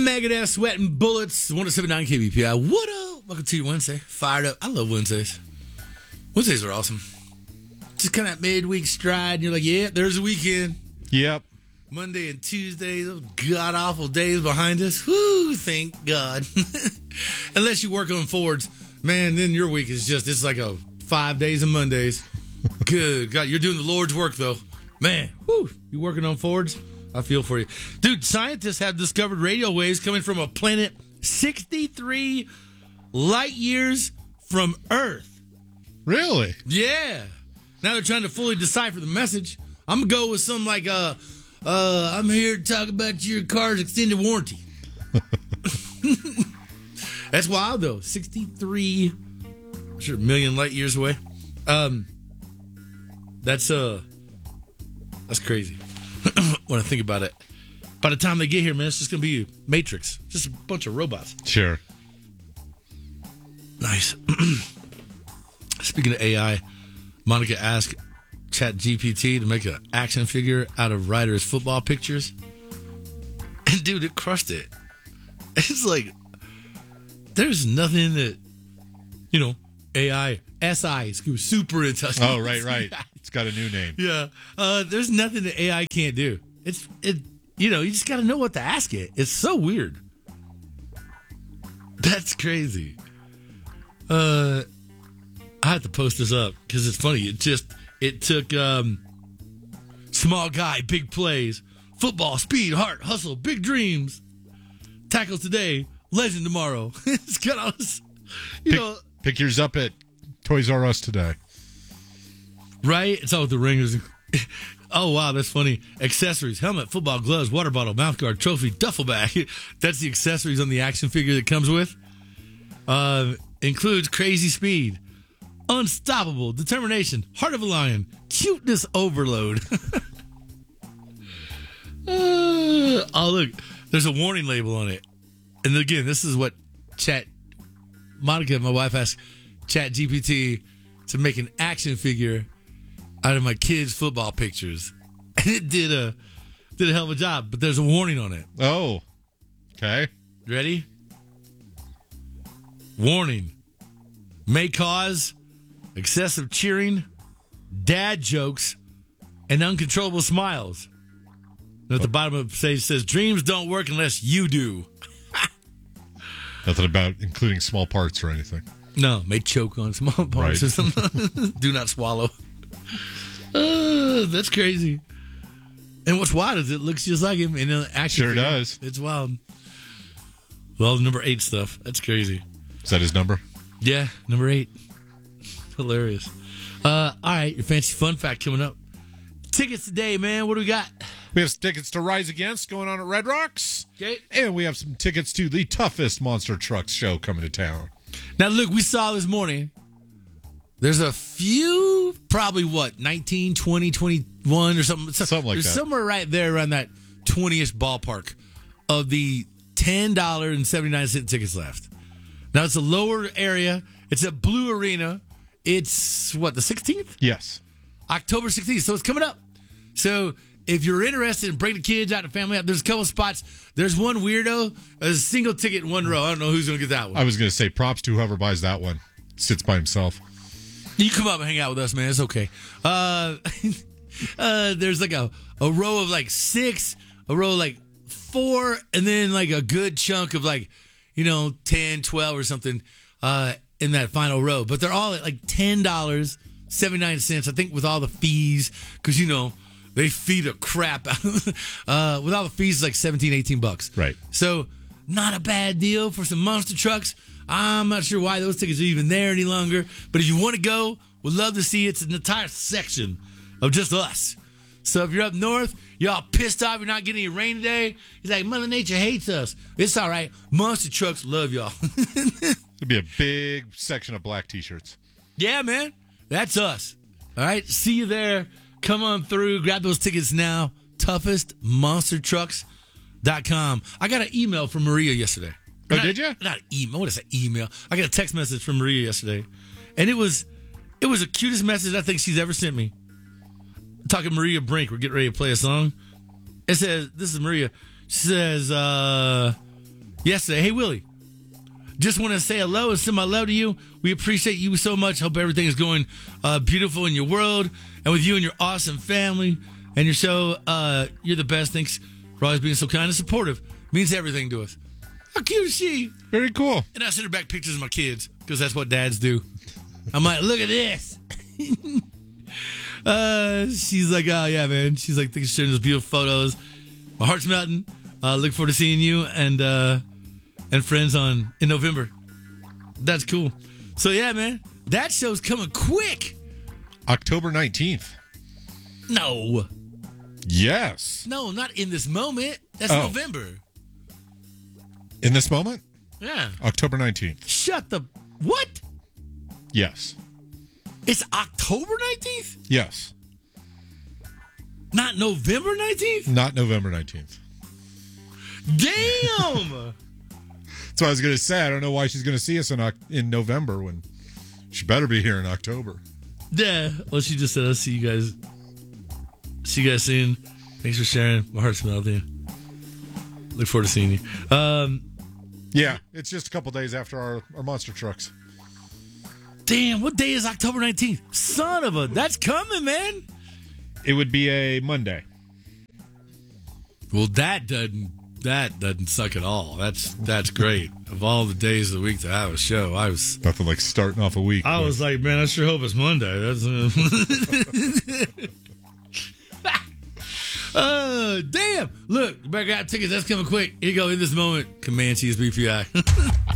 Megadeth, Sweating Bullets, 107.9 KBPI. What up? Welcome to your Wednesday. Fired up. I love Wednesdays. Wednesdays are awesome. Just kind of that midweek stride, and you're like, yeah, there's a weekend. Yep. Monday and Tuesday, those god-awful days behind us. Whoo, thank God. Unless you work on Fords, man, then your week is just, it's like a 5 days of Mondays. Good God, you're doing the Lord's work, though. Man, whoo, you working on Fords? I feel for you. Dude, scientists have discovered radio waves coming from a planet 63 light years from Earth. Really? Yeah. Now they're trying to fully decipher the message. I'm going to go with something like, I'm here to talk about your car's extended warranty. That's wild, though. 63 million light years away. That's crazy. When I think about it. By the time they get here, man, it's just going to be Matrix. Just a bunch of robots. Sure. Nice. Speaking of AI, Monica asked ChatGPT to make an action figure out of Ryder's football pictures. And, dude, it crushed it. It's like, there's nothing that, AI, SI, super intelligent. Oh, right. It's got a new name. Yeah. There's nothing that AI can't do. You just got to know what to ask it. It's so weird. That's crazy. I have to post this up because it's funny. It took small guy, big plays, football, speed, heart, hustle, big dreams, tackles today, legend tomorrow. It's got all this, Pick yours up at Toys R Us today. Right? It's all with the ringers. Oh, wow, that's funny. Accessories, helmet, football, gloves, water bottle, mouthguard, trophy, duffel bag. That's the accessories on the action figure that comes with. Includes crazy speed, unstoppable, determination, heart of a lion, cuteness overload. Oh, look, there's a warning label on it. And again, this is what Monica, my wife, asked ChatGPT to make an action figure out of my kids' football pictures. And it did a hell of a job, but there's a warning on it. Oh, okay. Ready? Warning. May cause excessive cheering, dad jokes, and uncontrollable smiles. And at the bottom of the page says, dreams don't work unless you do. Nothing about including small parts or anything. No, may choke on small parts or something. Do not swallow. That's crazy. And what's wild is it looks just like him. And actually, sure does. It's wild. Well, number 8 stuff. That's crazy. Is that his number? Yeah, number 8. Hilarious. All right, your fancy fun fact coming up. Tickets today, man. What do we got? We have tickets to Rise Against going on at Red Rocks. Okay. And we have some tickets to the toughest Monster Trucks show coming to town. Now, look, we saw this morning. There's a few, probably 19, 20, 21 or something. Something like that. There's somewhere right there around that 20-ish ballpark of the $10.79 tickets left. Now, it's a lower area. It's at Blue Arena. It's, the 16th? Yes. October 16th. So it's coming up. So if you're interested in bringing the kids out, the family out, there's a couple spots. There's one weirdo. There's a single ticket in one row. I don't know who's going to get that one. I was going to say props to whoever buys that one. Sits by himself. You come up and hang out with us, man. It's okay. There's like a row of 6, a row of 4, and then a good chunk of 10, 12 or something in that final row. But they're all at $10.79, I think, with all the fees, because they feed a crap out. With all the fees, it's $17-18. Right. So not a bad deal for some monster trucks. I'm not sure why those tickets are even there any longer. But if you want to go, we'd love to see it. It's an entire section of just us. So if you're up north, you're all pissed off, you're not getting any rain today. He's like, Mother Nature hates us. It's all right. Monster trucks love y'all. It'll be a big section of black T-shirts. Yeah, man. That's us. All right. See you there. Come on through. Grab those tickets now. toughestmonstertrucks.com. I got an email from Maria yesterday. Did you? Not email. What is that email? I got a text message from Maria yesterday. And it was the cutest message I think she's ever sent me. I'm talking Maria Brink. We're getting ready to play a song. It says, this is Maria. She says, yesterday. Hey, Willie. Just want to say hello and send my love to you. We appreciate you so much. Hope everything is going beautiful in your world and with you and your awesome family and your show. You're the best. Thanks for always being so kind and supportive. Means everything to us. How cute is she? Very cool. And I send her back pictures of my kids because that's what dads do. I'm like, look at this. She's like, oh, yeah, man. She's like, thanks for sharing those beautiful photos. My heart's melting. Look forward to seeing you and friends in November. That's cool. So, yeah, man. That show's coming quick. October 19th. No. Yes. No, not in this moment. That's Oh. November. In this moment? Yeah. October 19th. Shut the... What? Yes. It's October 19th? Yes. Not November 19th? Not November 19th. Damn! That's what I was going to say. I don't know why she's going to see us in November when she better be here in October. Yeah. Well, she just said, I'll see you guys. See you guys soon. Thanks for sharing. My heart's melting. Look forward to seeing you. Yeah, it's just a couple days after our monster trucks. Damn, what day is October 19th? Son of a... That's coming, man. It would be a Monday. Well, that doesn't suck at all. That's great. Of all the days of the week to have a show, I was Nothing like starting off a week. like, man, I sure hope it's Monday. That's damn. Look, you better got tickets. That's coming quick. Here you go. In this moment, Comanche's BPI.